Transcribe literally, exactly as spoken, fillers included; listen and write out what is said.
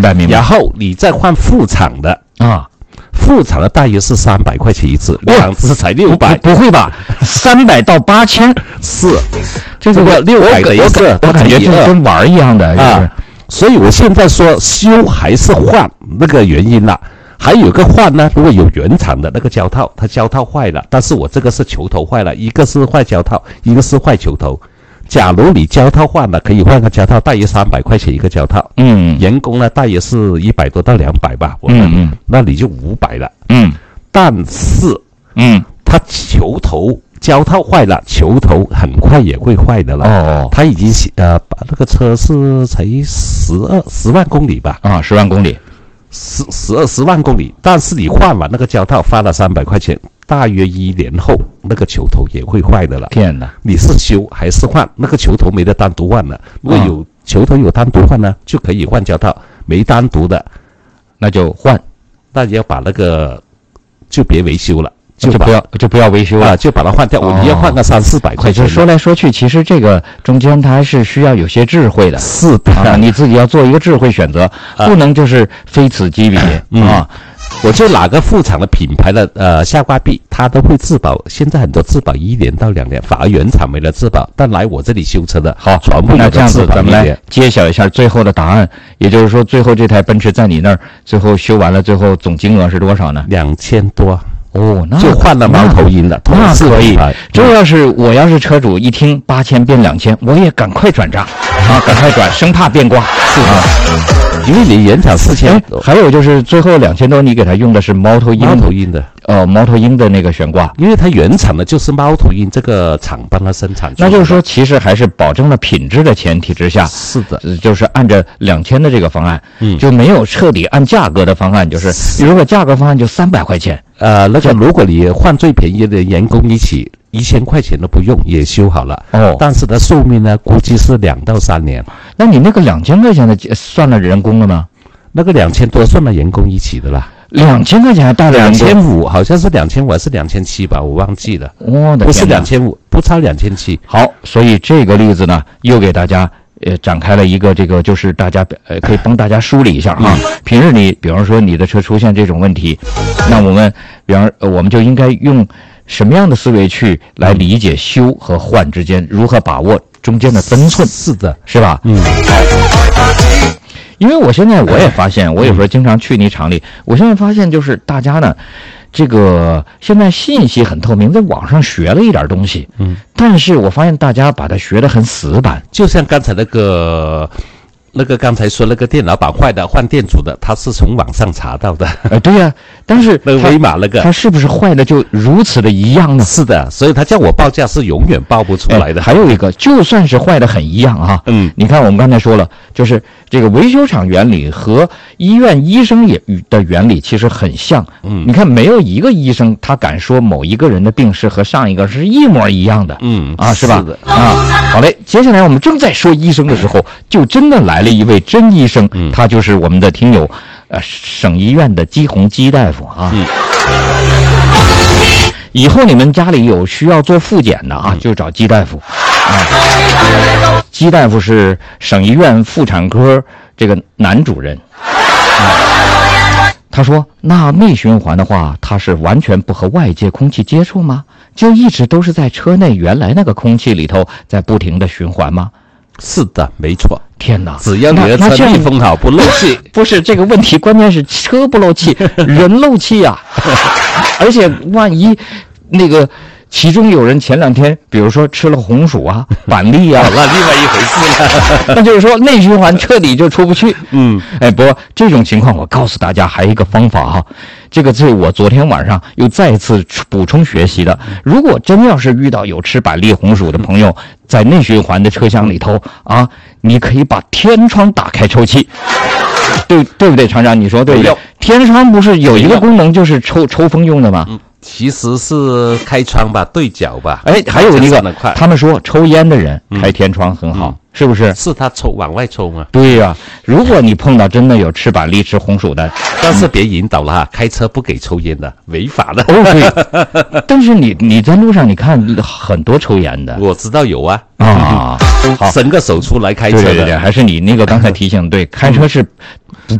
白明白。 然后你再换副厂的啊。 副厂的大约是三百块钱一支，两支才六百， 不会吧？三百到八千， 是这个六百的一个， 我感觉这跟玩一样的啊。 所以我现在说修还是换那个原因啦，还有个换呢，如果有原厂的那个胶套，它胶套坏了，但是我这个是球头坏了，一个是坏胶套，一个是坏球头。假如你胶套换了，可以换个胶套，大约三百块钱一个胶套。嗯，人工呢大约是一百多到两百吧。嗯嗯，那你就五百了。嗯，但是，嗯，它球头胶套坏了，球头很快也会坏的了。哦，它已经呃，那个车是才十二十万公里吧？ 啊，十万公里， 十十二十万公里。但是你换完那个胶套，花了三百块钱。大约一年后，那个球头也会坏的了。 天哪！ 你是修还是换？那个球头没得单独换了。如果有、嗯、球头有单独换呢，就可以换胶套；没单独的， 那就换。 那你要把那个就别维修了， 就不要就不要维修了、 啊，就把它换掉。我、哦、你要换个三四百块钱。 就是说来说去，其实这个中间它还是需要有些智慧的。 是的， 啊、你自己要做一个智慧选择，啊、不能就是非此即彼、嗯、啊。 我就哪个副厂的品牌的呃下挂壁，它都会质保。现在很多质保一年到两年，反而原厂没了质保，但来我这里修车的， 好， 全部有那这样子，咱们来揭晓一下最后的答案。也就是说，最后这台奔驰在你那儿，最后修完了，最后总金额是多少呢？ 两千多。 哦，那就换了猫头鹰的， 那可以。这要是我要是车主，一听八千变两千，我也赶快转账啊，赶快转，生怕变卦。 是啊，因为你原厂四千。 还有就是最后两千多，你给他用的是猫头鹰， 猫头鹰的， 呃，猫头鹰的那个悬挂， 因为它原厂的就是猫头鹰这个厂帮它生产。 那就是说，其实还是保证了品质的前提之下， 是的， 就是按照两千的这个方案，嗯，就没有彻底按价格的方案，就是如果价格方案就三百块钱。 呃，那个如果你换最便宜的人工一起，一千块钱都不用也修好了哦。但是它寿命呢，估计是两到三年。 那你那个两千块钱的算了人工了吗？ 那个两千多算了人工一起的啦。 两千块钱还带了两千五，好像是两千五还是两千七吧，我忘记了。 我的天， 不是两千五，不差两千七。 好，所以这个例子呢，又给大家。呃，展开了一个这个，就是大家呃，可以帮大家梳理一下啊。平日里，比方说你的车出现这种问题，那我们，比方呃，我们就应该用什么样的思维去来理解修和换之间如何把握中间的分寸？ 是的， 是吧？嗯。好。因为我现在我也发现，我有时候经常去你厂里，我现在发现就是大家呢。这个现在信息很透明，在网上学了一点东西，嗯，但是我发现大家把它学得很死板， 就像刚才那个。那个刚才说那个电脑板坏的换电阻的，他是从网上查到的。 呃，对呀、啊，但是那个威马那个， 他是不是坏的就如此的一样呢？ 是的，所以他叫我报价是永远报不出来的。 还有一个，就算是坏的很一样啊，嗯，你看我们刚才说了，就是这个维修厂原理和医院医生也的原理其实很像。嗯，你看没有一个医生他敢说某一个人的病是和上一个是一模一样的。嗯，啊，是吧？ 是的啊，好嘞，接下来我们正在说医生的时候，就真的来了一位真医生，嗯、他就是我们的听友，呃，省医院的姬红姬大夫啊。嗯、以后你们家里有需要做复检的啊，嗯、就找姬大夫。啊，姬大夫是省医院妇产科这个男主任。啊、他说：“那内循环的话，它是完全不和外界空气接触吗？就一直都是在车内原来那个空气里头在不停的循环吗？” 是的，没错。 天哪！ 只要你的车密封好，不漏气。 不是这个问题，关键是车不漏气，人漏气啊！而且万一那个其中有人前两天，比如说吃了红薯啊、板栗啊， 那另外一回事了。 那就是说内循环彻底就出不去。嗯，哎，不过这种情况，我告诉大家还有一个方法哈、啊。这个是我昨天晚上又再次补充学习的。如果真要是遇到有吃板栗、红薯的朋友，在内循环的车厢里头啊，你可以把天窗打开抽气，对对不对？厂长，你说对不对？天窗不是有一个功能就是抽抽风用的吗？嗯， 其实是开窗吧，对角吧。 哎，还有一个，他们说抽烟的人开天窗很好。嗯，是不是？ 是他抽往外抽吗？ 对呀、啊，如果你碰到真的有吃板栗、吃红薯的， 但是别引导了哈，开车不给抽烟的，违法的。 哦，对。但是你你在路上你看很多抽烟的， 我知道有啊啊， 好，伸个手出来开车的。 对对对，还是你那个刚才提醒对，开车是